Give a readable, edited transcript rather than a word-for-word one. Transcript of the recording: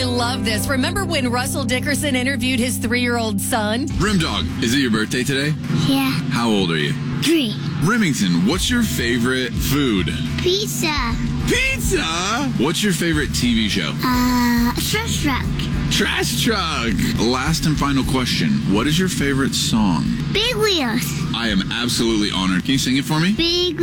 I love this. Remember when Russell Dickerson interviewed his 3-year-old son? Rimdog, is it your birthday today? Yeah. How old are you? 3. Remington, what's your favorite food? Pizza. Pizza? What's your favorite TV show? Trash truck. Trash Truck. Last and final question. What is your favorite song? Big wheels. I am absolutely honored. Can you sing it for me? Big